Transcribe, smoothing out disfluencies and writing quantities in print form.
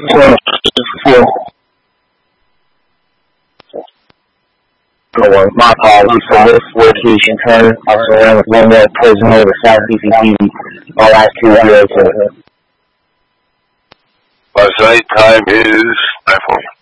My apologies for this location turn. I was around with one more prisoner with South DCT the last 2 years. My site time is 9:40.